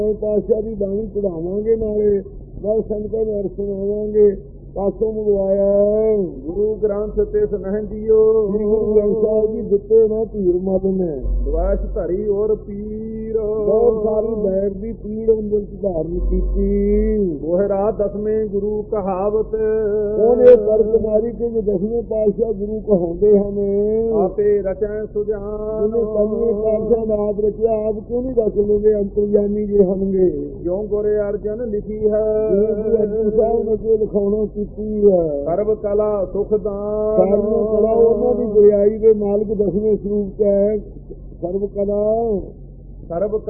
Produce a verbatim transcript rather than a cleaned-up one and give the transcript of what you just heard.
ਪਾਤਸ਼ਾਹ ਦੀ ਬਾਣੀ ਚੜਾਵਾਂਗੇ, ਨਾਲੇ ਨਾਲ ਸੰਗਤਾਂ ਨੂੰ ਅਰਥ ਸੁਣਾਵਾਂਗੇ। ਪਾਸੋਂ ਮੰਗਵਾਇਆ ਗੁਰੂ ਗ੍ਰੰਥ ਤੇ ਸੁਨਹਿ ਜੀਓ, ਸ੍ਰੀ ਗੁਰੂ ਗ੍ਰੰਥ ਸਾਹਿਬ ਜੀ ਦਿੱਤੇ ਨਾ ਧੀਰ ਮਤ ਨੇ, ਦਵਾਸ਼ ਧਰੀ ਔਰ ਪੀਰ, ਬਹੁਤ ਸਾਰੀ ਬੈਰ ਦੀ ਪੀੜ ਅੰਦਰ ਧਾਰਨ ਕੀਤੀ। ਮੋਹਰਾ ਦਸਵੇਂ ਗੁਰੂ ਕਹਾਵਤ, ਉਹਨੇ ਤਰਕ ਮਾਰੀ ਕਿ ਜੇ ਦਸਵੇਂ ਪਾਤਸ਼ਾਹ ਗੁਰੂ ਕਹਾਉਂਦੇ ਹਨ, ਆਪੇ ਰਚੈ ਸੁਜਾਨ, ਜਿਹਨੇ ਪੰਜਵੇਂ ਪਾਤਸ਼ਾਹ ਦਾ ਆਪ ਰਚਿਆ, ਆਪ ਕਿਉਂ ਨਹੀਂ ਰਚ ਲਓਗੇ? ਅੰਤਰਜਾਮੀ ਜੇ ਹੋਣਗੇ। ਜਿਉਂ ਗੁਰ ਅਰਜਨ ਲਿਖੀ ਹੈ, ਅਰਜਨ ਸਾਹਿਬ ਨੇ ਜੋ ਲਿਖਾਉਣਾ ਕੀਤੀ ਹੈ, ਸਰਬ ਕਲਾ ਸੁਖ ਦਾਨ, ਸਾਰੀਆਂ ਕਲਾ ਉਹਨਾਂ ਦੀ ਗੁਰਿਆਈ ਦੇ ਮਾਲਕ ਦਸਵੇਂ ਸਰੂਪ ਚ ਹੈ। ਸਰਬ ਕਲਾ ਸਰਬ